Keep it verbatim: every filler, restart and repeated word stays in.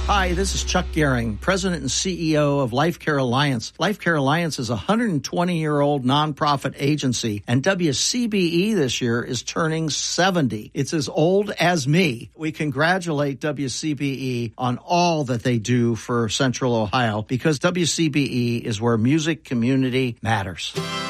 Hi, this is Chuck Gehring, President and C E O of Life Care Alliance. Life Care Alliance is a one hundred twenty-year-old nonprofit agency, and W C B E this year is turning seventy. It's as old as me. We congratulate W C B E on all that they do for Central Ohio, because W C B E is where music community matters.